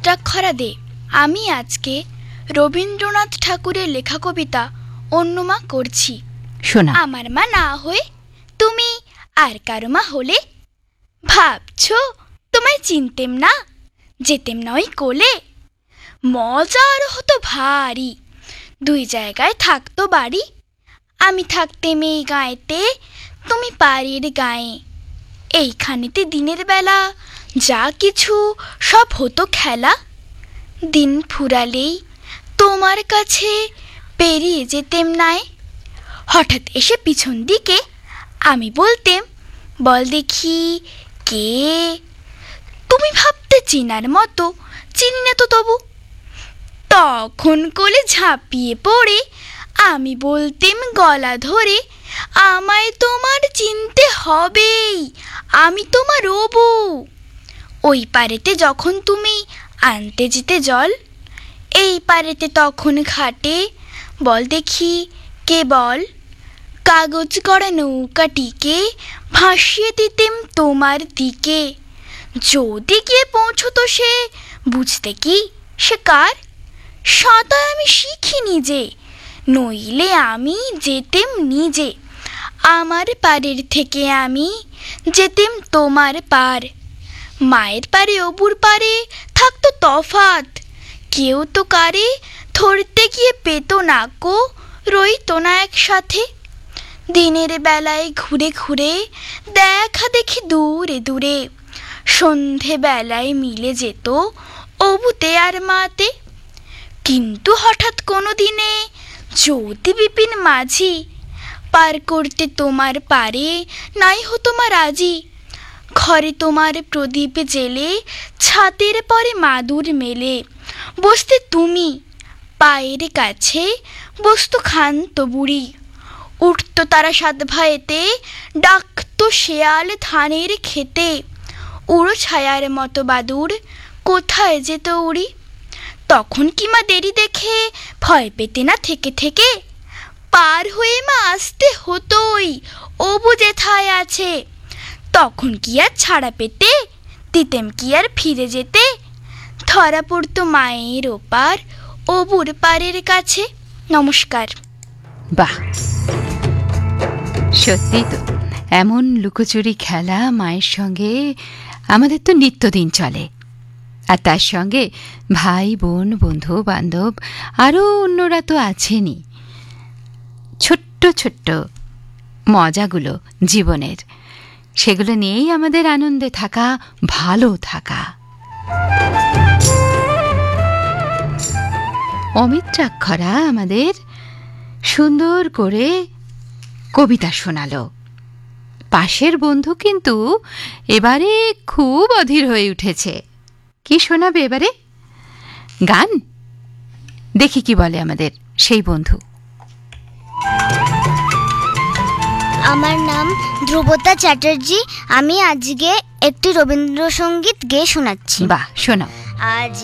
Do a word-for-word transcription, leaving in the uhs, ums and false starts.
অমিত্রাক্ষরা দে। আমি আজকে রবীন্দ্রনাথ ঠাকুরের লেখা কবিতা অন্য মা করছি। শোনা। আমার মা না হয়ে তুমি আর কারো মা হলে, ভাবছো তোমায় চিনতেম না, যেতেম না ওই কোলে। মজার হতো ভারী, দুই জায়গায় থাকতো বাড়ি। আমি থাকতেম এই গাঁয়েতে, তুমি পাড়ের গাঁয়ে। এইখানেতে দিনের বেলা যা কিছু সব হতো খেলা। দিন ফুরালেই তোমার কাছে পেরিয়ে যেতেম নাই। হঠাৎ এসে পিছন দিকে আমি বলতেম, বল দেখি কে। তুমি ভাবতে চিনার মতো, চিনি না তো তবু। তখন কোলে ঝাঁপিয়ে পড়ে আমি বলতেম গলা ধরে, আমায় তোমার চিনতে হবেই, আমি তোমার অবু। ওই পারেতে যখন তুমি আনতে যেতে জল, এই পারেতে তখন ঘাটে বল দেখি কে বল। কাগজ করা নৌকাটিকে ভাসিয়ে দিতেম তোমার দিকে। যদি গিয়ে পৌঁছতো সে, বুঝতে কি সে কার। সাঁতার আমি শিখিনি যে, নইলে আমি যেতেম নিজে। আমার পারের থেকে আমি যেতেম তোমার পার। মায়ের পারে অবুর পারে থাকতো তফাত, কেউ তো কারে ধরতে গিয়ে পেত না কো, রইতো না একসাথে। দিনের বেলায় ঘুরে ঘুরে দেখা দেখি দূরে দূরে, সন্ধে বেলায় মিলে যেত অবুতে আর মাতে। কিন্তু হঠাৎ কোনো দিনে যদি বিপিন মাঝি পার করতে তোমার পারে নাই হতো মা রাজি। ঘরে তোমার প্রদীপ জেলে ছাতের পরে মাদুর মেলে বসতে তুমি, পায়ের কাছে বসতো ক্ষান্ত বুড়ি। উঠতো তারা সাত ভাইতে, ডাকতো শেয়াল ধানের খেতে। উড়ো ছায়ার মতো বাদুর কোথায় যেত উড়ি। তখন কি মা দেরি দেখে ভয় পেতে না থেকে থেকে, পার হয়ে মা আসতে হতোই, অবু যেথায় আছে। তখন কি আর ছাড়া পেতে, দিতেম কি আর ফিরে যেতে। ধরা পড়তো মায়ের ওপার অবুর পারের কাছে। নমস্কার। বাহ, সত্যি তো এমন লুকোচুরি খেলা মায়ের সঙ্গে আমাদের তো নিত্যদিন চলে। আর তার সঙ্গে ভাই বোন বন্ধু বান্ধব আরও অন্যরা তো আছেনই। ছোট্ট ছোট্ট মজাগুলো জীবনের, সেগুলো নিয়েই আমাদের আনন্দে থাকা, ভালো থাকা। অমিত্রাক্ষরা আমাদের সুন্দর করে কবিতা শোনালো। পাশের বন্ধু কিন্তু এবারে খুব অধীর হয়ে উঠেছে। কি শোনাবে এবারে? গান? দেখি কি বলে আমাদের সেই বন্ধু। আমার নাম ধ্রুবতা চ্যাটার্জি। আমি আজকে একটি রবীন্দ্রসঙ্গীত গেয়ে শোনাচ্ছি। বাহ, শোনাও। আজ